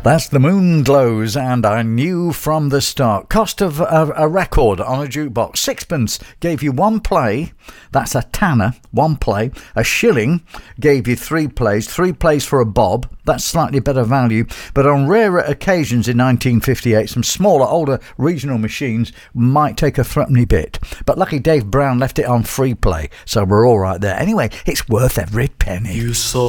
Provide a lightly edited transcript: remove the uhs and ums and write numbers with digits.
That's the Moon Glows, and I knew from the start. Cost of a record on a jukebox. Sixpence gave you one play. That's a tanner, one play. A shilling gave you three plays for a bob. That's slightly better value. But on rarer occasions in 1958, some smaller, older regional machines might take a threepenny bit. But lucky Dave Brown left it on free play, so we're all right there. Anyway, it's worth every penny. You saw